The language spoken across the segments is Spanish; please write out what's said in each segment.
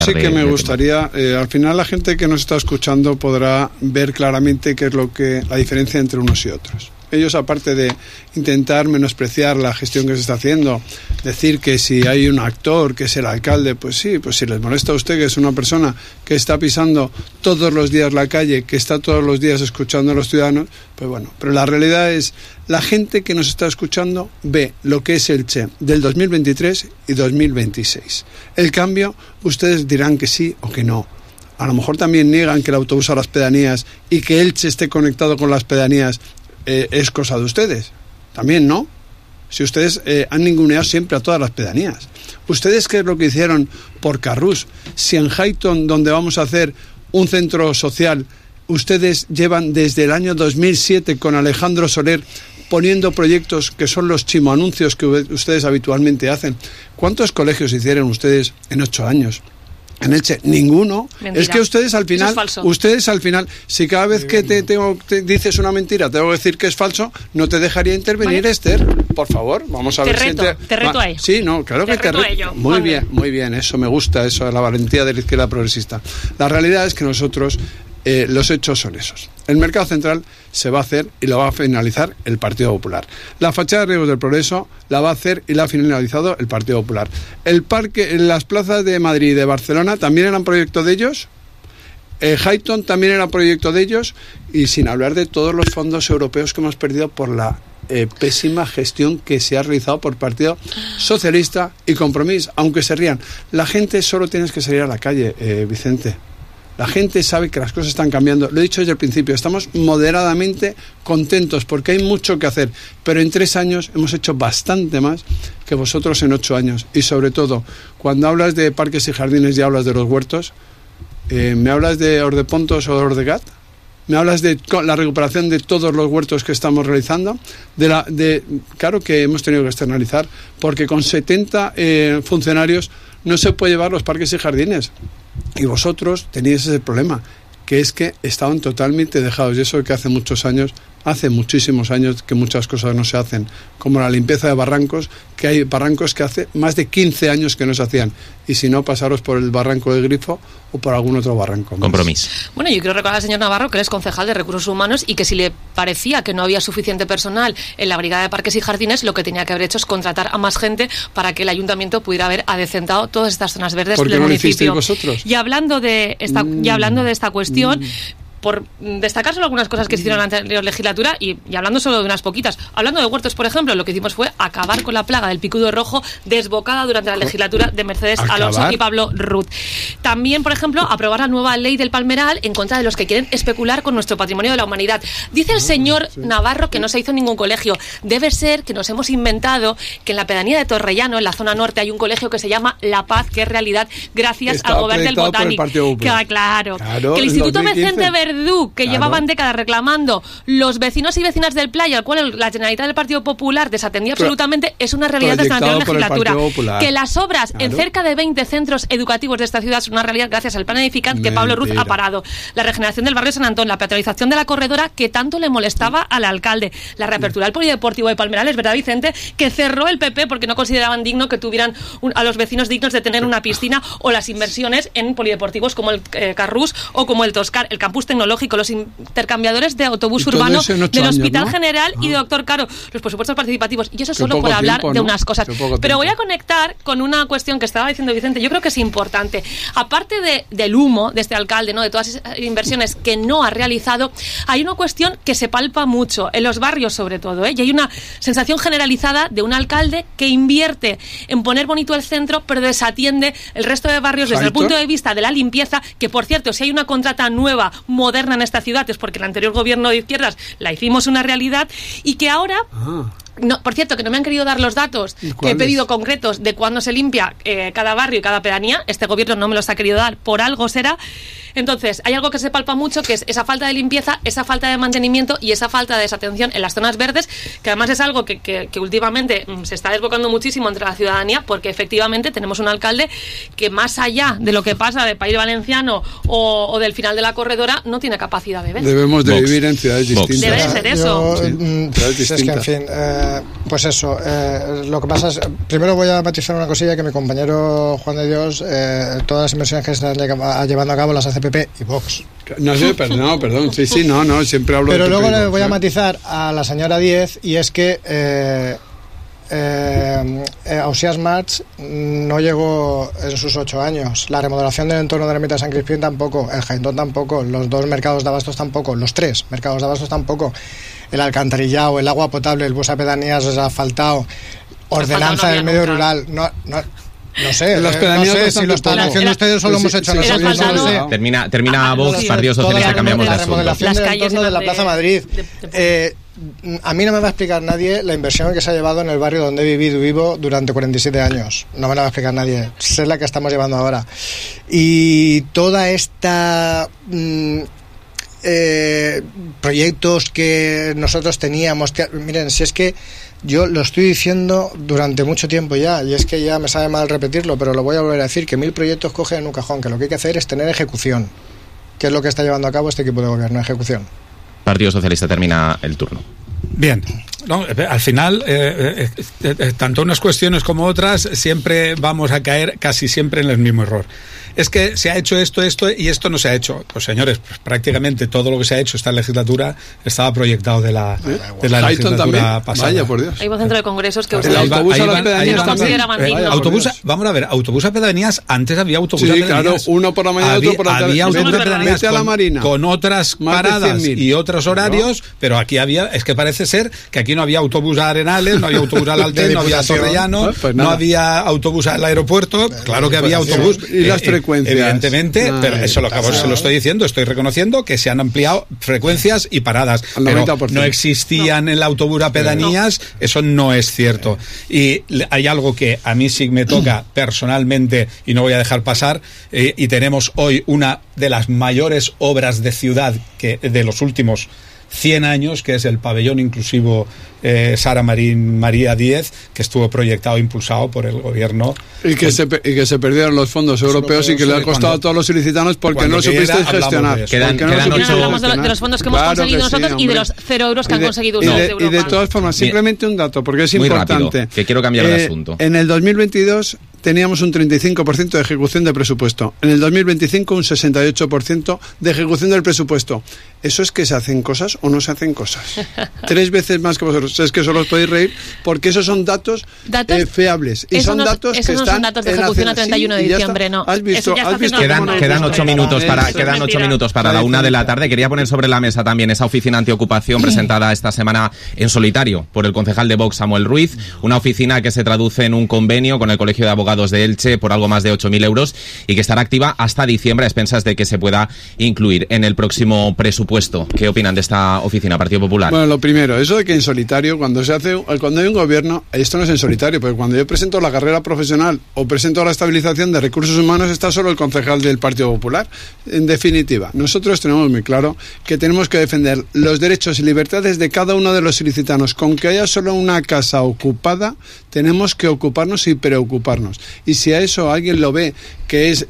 Sí que me gustaría, al final la gente que nos está escuchando podrá ver claramente qué es la diferencia entre unos y otros. Ellos, aparte de intentar menospreciar la gestión que se está haciendo, decir que si hay un actor que es el alcalde, pues sí, pues si les molesta a usted, que es una persona que está pisando todos los días la calle, que está todos los días escuchando a los ciudadanos, pues bueno, pero la realidad es, la gente que nos está escuchando ve lo que es Elche del 2023 y 2026. El cambio, ustedes dirán que sí o que no. A lo mejor también niegan que el autobús a las pedanías y que Elche esté conectado con las pedanías es cosa de ustedes, también, ¿no? Si ustedes han ninguneado siempre a todas las pedanías. ¿Ustedes qué es lo que hicieron por Carrús? Si en Highton, donde vamos a hacer un centro social, ustedes llevan desde el año 2007 con Alejandro Soler poniendo proyectos que son los chimoanuncios que ustedes habitualmente hacen. ¿Cuántos colegios hicieron ustedes en 8 años? En Elche, ninguno. Mentira. Es que ustedes al final, si cada vez que te dices una mentira, tengo que decir que es falso, no te dejaría intervenir, ¿vale? Esther, por favor, vamos a ver si te reto ahí. Sí, no, claro que te reto. Muy bien, eso me gusta, eso de la valentía de la izquierda progresista. La realidad es que nosotros, los hechos son esos. El mercado central se va a hacer y lo va a finalizar el Partido Popular. La fachada de Riegos del Progreso la va a hacer y la ha finalizado el Partido Popular. El parque, las plazas de Madrid y de Barcelona también eran proyecto de ellos. Highton también era proyecto de ellos, y sin hablar de todos los fondos europeos que hemos perdido por la pésima gestión que se ha realizado por Partido Socialista y Compromís. Aunque se rían, la gente solo tienes que salir a la calle, Vicente. La gente sabe que las cosas están cambiando. Lo he dicho desde el principio, estamos moderadamente contentos porque hay mucho que hacer, pero en 3 años hemos hecho bastante más que vosotros en 8 años. Y sobre todo, cuando hablas de parques y jardines y hablas de los huertos, ¿me hablas de Ordepontos o de Ordegat? ¿Me hablas de la recuperación de todos los huertos que estamos realizando? Claro que hemos tenido que externalizar, porque con 70 funcionarios no se puede llevar los parques y jardines. Y vosotros teníais ese problema, que es que estaban totalmente dejados, y eso que hace muchísimos años que muchas cosas no se hacen, como la limpieza de barrancos, que hay barrancos que hace más de 15 años que no se hacían, y si no, pasaros por el barranco de Grifo o por algún otro barranco más. Compromiso. Bueno, yo quiero recordar al señor Navarro que él es concejal de Recursos Humanos y que si le parecía que no había suficiente personal en la Brigada de Parques y Jardines, lo que tenía que haber hecho es contratar a más gente para que el ayuntamiento pudiera haber adecentado todas estas zonas verdes del municipio. ¿Por qué no lo hicisteis vosotros? Y hablando de esta cuestión, por destacar solo algunas cosas que se hicieron en la anterior legislatura y hablando solo de unas poquitas. Hablando de huertos, por ejemplo, lo que hicimos fue acabar con la plaga del picudo rojo desbocada durante la legislatura de Mercedes Alonso y Pablo Ruz. También, por ejemplo, aprobar la nueva ley del palmeral en contra de los que quieren especular con nuestro patrimonio de la humanidad. Dice el señor Navarro que no se hizo en ningún colegio. Debe ser que nos hemos inventado que en la pedanía de Torrellano, en la zona norte, hay un colegio que se llama La Paz, que es realidad gracias al gobierno del Botánico. Claro. Que el Instituto Vicente Verdú, que llevaban décadas reclamando los vecinos y vecinas del Playa, al cual la Generalitat del Partido Popular desatendía absolutamente, es una realidad desde la anterior legislatura. Que las obras en cerca de 20 centros educativos de esta ciudad son una realidad gracias al plan edificante que Pablo Ruz ha parado. La regeneración del barrio San Antón, la peatonalización de la corredora que tanto le molestaba al alcalde, la reapertura del polideportivo de Palmerales, ¿verdad, Vicente? Que cerró el PP porque no consideraban digno que tuvieran a los vecinos dignos de tener una piscina, o las inversiones en polideportivos como el Carrús o como el Toscar, el campus tecnológico, los intercambiadores de autobús urbano del Hospital General y de Doctor Caro, los presupuestos participativos, y eso solo por hablar de unas cosas. Pero voy a conectar con una cuestión que estaba diciendo Vicente, yo creo que es importante. Aparte del humo de este alcalde, ¿no?, de todas esas inversiones que no ha realizado, hay una cuestión que se palpa mucho en los barrios sobre todo, y hay una sensación generalizada de un alcalde que invierte en poner bonito el centro pero desatiende el resto de barrios desde el punto de vista de la limpieza, que por cierto, si hay una contrata nueva, moderna en esta ciudad, es porque el anterior gobierno de izquierdas la hicimos una realidad, y que ahora... No, por cierto, que no me han querido dar los datos que he pedido concretos de cuándo se limpia cada barrio y cada pedanía. Este gobierno no me los ha querido dar, por algo será. Entonces, hay algo que se palpa mucho, que es esa falta de limpieza, esa falta de mantenimiento y esa falta de desatención en las zonas verdes, que además es algo que últimamente se está desbocando muchísimo entre la ciudadanía, porque efectivamente tenemos un alcalde que, más allá de lo que pasa del País Valenciano o del final de la corredora, no tiene capacidad de ver. Debemos de vivir en ciudades distintas. Debe ser eso. Es que, en fin, pues eso, lo que pasa es, primero voy a matizar una cosilla, que mi compañero Juan de Dios, todas las inversiones que se están llevando a cabo las hace PP y Vox. No sé, perdón, sí, siempre hablo pero de PP. Pero luego le voy a matizar a la señora Díez, y es que Ausiàs March no llegó en sus 8 años. La remodelación del entorno de la ermita de San Crispín tampoco, el Jaintón tampoco, los 2 mercados de abastos tampoco, los 3 mercados de abastos tampoco, el alcantarillado, el agua potable, el bus a pedanías asfaltado, ordenanza del medio rural, no sé, si lo están haciendo ustedes o lo hemos hecho nosotros. No sé. Termina Vox, Partido Socialista, cambiamos de asunto. La remodelación del entorno de la Plaza Madrid. A mí no me va a explicar nadie la inversión que se ha llevado en el barrio donde he vivo durante 47 años. No me la va a explicar nadie. Sé la que estamos llevando ahora. Y toda esta proyectos que nosotros teníamos, miren, si es que yo lo estoy diciendo durante mucho tiempo ya, y es que ya me sabe mal repetirlo, pero lo voy a volver a decir, que 1000 proyectos cogen en un cajón, que lo que hay que hacer es tener ejecución, que es lo que está llevando a cabo este equipo de gobierno, ejecución. Partido Socialista, termina el turno. Bien, no, al final, tanto unas cuestiones como otras, siempre vamos a caer casi siempre en el mismo error. Es que se ha hecho esto y esto no se ha hecho. Pues señores, pues prácticamente todo lo que se ha hecho esta legislatura estaba proyectado de la legislatura pasada. Vaya, por Dios. Hay un centro de congresos que el autobús a las pedanías vamos a ver, autobús a pedanías, antes había autobús a pedanías. Claro, uno por la mañana, otro por la tarde. Había autobús a pedanías a la Marina, con otras paradas y otros horarios, pero aquí es que parece ser que aquí no había autobús a Arenales, no había autobús al Alten, no había a Torrellano, no había autobús al aeropuerto. Claro que había autobús. Y las frecuencias. Evidentemente, pero eso se lo estoy diciendo, estoy reconociendo que se han ampliado frecuencias y paradas, pero no existían en el autobús a pedanías, eso no es cierto. Y hay algo que a mí sí me toca personalmente y no voy a dejar pasar, y tenemos hoy una de las mayores obras de ciudad que de los últimos 100 años, que es el pabellón inclusivo Sara María Díez, que estuvo proyectado e impulsado por el gobierno. Y que se perdieron los fondos europeos y que le ha costado a todos los ilicitanos porque no supisteis gestionar. Hablamos de los fondos que hemos conseguido nosotros y de los 0 euros que han conseguido ustedes. Y de todas formas, simplemente un dato, porque es importante. Muy rápido, que quiero cambiar de asunto. En el 2022 teníamos un 35% de ejecución de presupuesto. En el 2025 un 68% de ejecución del presupuesto. ¿Eso es que se hacen cosas o no se hacen cosas? 3 veces más que vosotros. Es que solo os podéis reír porque esos son datos fiables. Y son datos que están... son datos de ejecución a 31 de diciembre, no. ¿Has visto? Quedan 8 minutos para la 1 de la tarde. Quería poner sobre la mesa también esa oficina antiocupación presentada esta semana en solitario por el concejal de Vox, Samuel Ruiz. Una oficina que se traduce en un convenio con el Colegio de Abogados de Elche por algo más de 8.000 euros y que estará activa hasta diciembre a expensas de que se pueda incluir en el próximo presupuesto. ¿Qué opinan de esta oficina, Partido Popular? Bueno, lo primero, eso de que en solitario, cuando hay un gobierno, esto no es en solitario, porque cuando yo presento la carrera profesional o presento la estabilización de recursos humanos, está solo el concejal del Partido Popular. En definitiva, nosotros tenemos muy claro que tenemos que defender los derechos y libertades de cada uno de los ilicitanos. Con que haya solo una casa ocupada, tenemos que ocuparnos y preocuparnos. Y si a eso alguien lo ve que es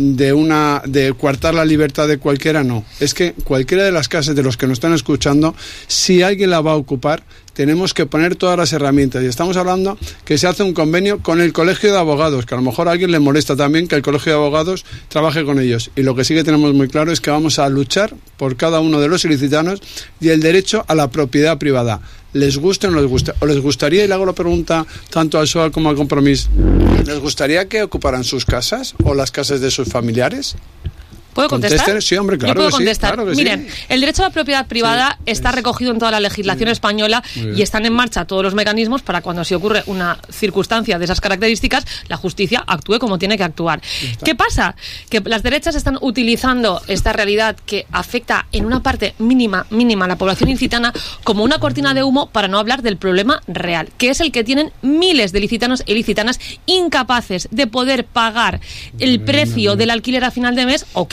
de coartar la libertad de cualquiera, no. Es que cualquiera de las casas de los que nos están escuchando, si alguien la va a ocupar, tenemos que poner todas las herramientas. Y estamos hablando que se hace un convenio con el Colegio de Abogados, que a lo mejor a alguien le molesta también que el Colegio de Abogados trabaje con ellos. Y lo que sí que tenemos muy claro es que vamos a luchar por cada uno de los ilicitanos y el derecho a la propiedad privada. ¿Les gusta o no les gusta? ¿O les gustaría, y le hago la pregunta tanto al PSOE como al Compromís, ¿les gustaría que ocuparan sus casas o las casas de sus familiares? ¿Puedo contestar? Sí, hombre, claro. Yo puedo contestar. Claro que miren, el derecho a la propiedad privada está recogido en toda la legislación española y están en marcha todos los mecanismos para cuando se ocurre una circunstancia de esas características, la justicia actúe como tiene que actuar. ¿Qué pasa? Que las derechas están utilizando esta realidad que afecta en una parte mínima a la población ilicitana como una cortina de humo para no hablar del problema real, que es el que tienen miles de ilicitanos e ilicitanas incapaces de poder pagar el precio del alquiler a final de mes o que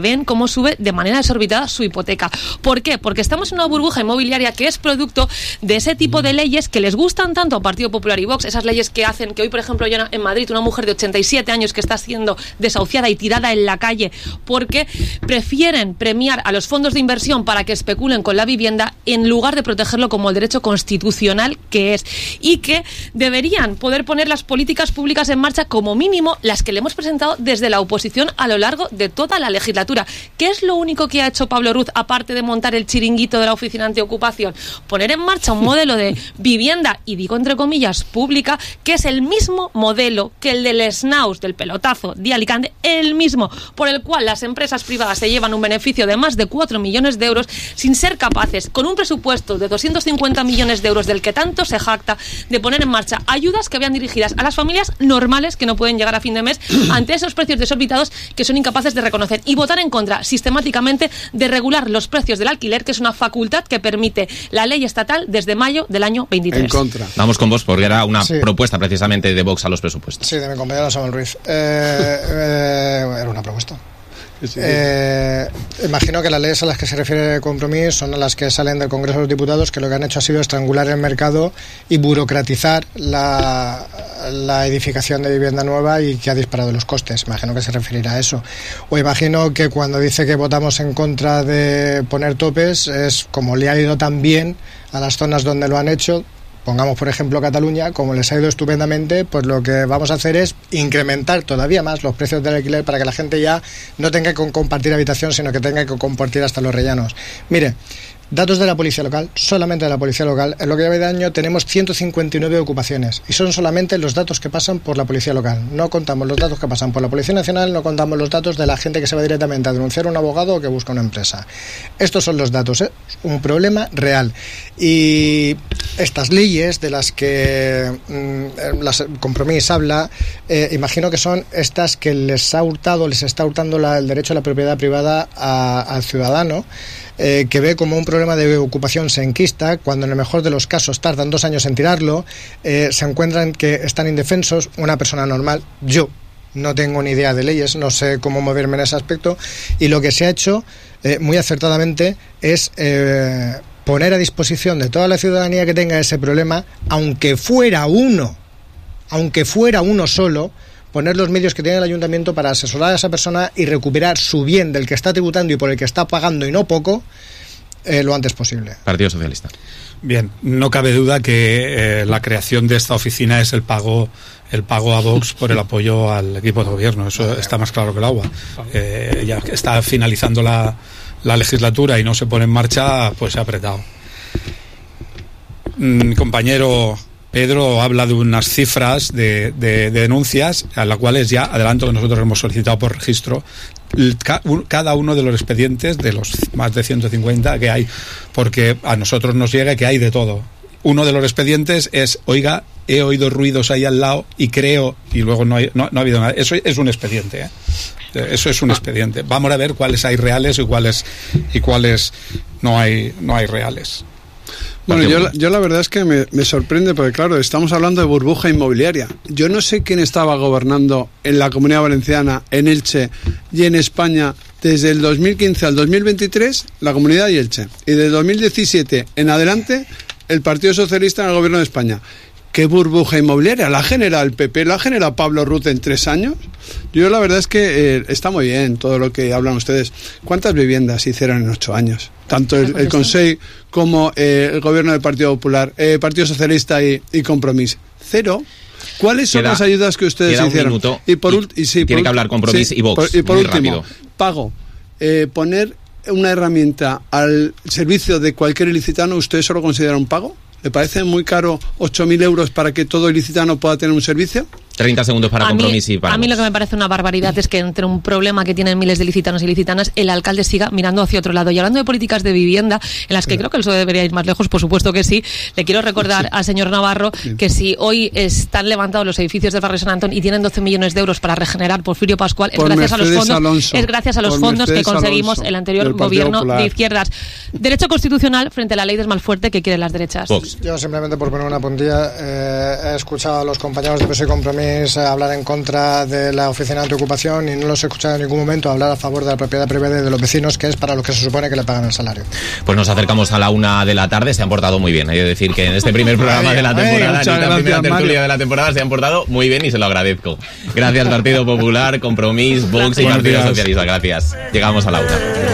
que ven cómo sube de manera desorbitada su hipoteca. ¿Por qué? Porque estamos en una burbuja inmobiliaria que es producto de ese tipo de leyes que les gustan tanto a Partido Popular y Vox, esas leyes que hacen que hoy, por ejemplo, ya en Madrid, una mujer de 87 años que está siendo desahuciada y tirada en la calle porque prefieren premiar a los fondos de inversión para que especulen con la vivienda en lugar de protegerlo como el derecho constitucional que es, y que deberían poder poner las políticas públicas en marcha, como mínimo las que le hemos presentado desde la oposición a lo largo de toda la legislatura. ¿Qué es lo único que ha hecho Pablo Ruz, aparte de montar el chiringuito de la oficina antiocupación? Poner en marcha un modelo de vivienda, y digo entre comillas, pública, que es el mismo modelo que el del Snaus, del pelotazo de Alicante, el mismo, por el cual las empresas privadas se llevan un beneficio de más de 4 millones de euros sin ser capaces, con un presupuesto de 250 millones de euros del que tanto se jacta, de poner en marcha ayudas que vayan dirigidas a las familias normales que no pueden llegar a fin de mes ante esos precios desorbitados que son incapaces de reconocer, y votar en contra sistemáticamente de regular los precios del alquiler, que es una facultad que permite la ley estatal desde mayo del año 23. En contra. Vamos con vos, porque era una propuesta precisamente de Vox a los presupuestos. Sí, de mi compañero Samuel Ruiz. Era una propuesta. Imagino que las leyes a las que se refiere Compromís son las que salen del Congreso de los Diputados, que lo que han hecho ha sido estrangular el mercado y burocratizar la edificación de vivienda nueva, y que ha disparado los costes. Imagino que se referirá a eso. O imagino que cuando dice que votamos en contra de poner topes, es como le ha ido tan bien a las zonas donde lo han hecho. Pongamos, por ejemplo, Cataluña, como les ha ido estupendamente, pues lo que vamos a hacer es incrementar todavía más los precios del alquiler para que la gente ya no tenga que compartir habitación, sino que tenga que compartir hasta los rellanos. Mire, datos de la policía local, solamente de la policía local, en lo que lleva de año tenemos 159 ocupaciones, y son solamente los datos que pasan por la policía local. No contamos los datos que pasan por la Policía Nacional, no contamos los datos de la gente que se va directamente a denunciar a un abogado o que busca una empresa. Estos son los datos, ¿eh? Un problema real. Y estas leyes de las que Compromís habla, imagino que son estas que les está hurtando el derecho a la propiedad privada al ciudadano, que ve como un problema de ocupación se enquista, cuando en el mejor de los casos tardan 2 años en tirarlo, se encuentran que están indefensos. Una persona normal, yo no tengo ni idea de leyes, no sé cómo moverme en ese aspecto, y lo que se ha hecho muy acertadamente es poner a disposición de toda la ciudadanía que tenga ese problema, aunque fuera uno solo, poner los medios que tiene el ayuntamiento para asesorar a esa persona y recuperar su bien del que está tributando y por el que está pagando, y no poco, lo antes posible. Partido Socialista. Bien, no cabe duda que la creación de esta oficina es el pago a Vox por el apoyo al equipo de gobierno. Eso está más claro que el agua. Ya está finalizando la legislatura y no se pone en marcha, pues se ha apretado. Mi compañero Pedro habla de unas cifras de denuncias, a las cuales ya adelanto que nosotros hemos solicitado por registro cada uno de los expedientes, de los más de 150 que hay, porque a nosotros nos llega que hay de todo. Uno de los expedientes es, oiga, he oído ruidos ahí al lado y creo, y luego no ha habido nada. Eso es un expediente, ¿eh? Eso es un expediente. Vamos a ver cuáles hay reales y cuáles no hay reales. Bueno, yo la verdad es que me sorprende, porque claro, estamos hablando de burbuja inmobiliaria. Yo no sé quién estaba gobernando en la Comunidad Valenciana, en Elche y en España desde el 2015 al 2023, la Comunidad y Elche. Y de 2017 en adelante, el Partido Socialista en el Gobierno de España. ¿Qué burbuja inmobiliaria? ¿La genera el PP? ¿La genera Pablo Ruz en 3 años? Yo la verdad es que está muy bien todo lo que hablan ustedes. ¿Cuántas viviendas se hicieron en 8 años? Tanto el Consejo como el Gobierno del Partido Popular, Partido Socialista y Compromís. 0. ¿Cuáles son las ayudas que ustedes hicieron? Tiene que hablar Compromís y Vox. Y por último, pago. Poner una herramienta al servicio de cualquier ilicitano, ¿usted eso lo considera un pago? ¿Le parece muy caro 8.000 euros para que todo ilicitano pueda tener un servicio? 30 segundos para Compromís y para A mí Vox. lo que me parece una barbaridad es que entre un problema que tienen miles de ilicitanos y ilicitanas, el alcalde siga mirando hacia otro lado. Y hablando de políticas de vivienda, en las que creo que el PSOE debería ir más lejos, por supuesto que sí, le quiero recordar al señor Navarro que si hoy están levantados los edificios del barrio San Antón y tienen 12 millones de euros para regenerar Porfirio Pascual, es gracias a los fondos que conseguimos el anterior gobierno de izquierdas. Derecho constitucional frente a la ley de Malfuerte que quieren las derechas. Vox. Yo simplemente por poner una puntilla, he escuchado a los compañeros de PSOE y Compromís venís a hablar en contra de la oficina antiocupación y no los he escuchado en ningún momento hablar a favor de la propiedad privada y de los vecinos, que es para lo que se supone que le pagan el salario. Pues nos acercamos a la 1 de la tarde, se han portado muy bien. Hay que decir que en este primer programa de la temporada, ni la primera tertulia de la temporada, se han portado muy bien y se lo agradezco. Gracias Partido Popular, Compromís, Vox y Partido Socialista. Gracias. Llegamos a la 1.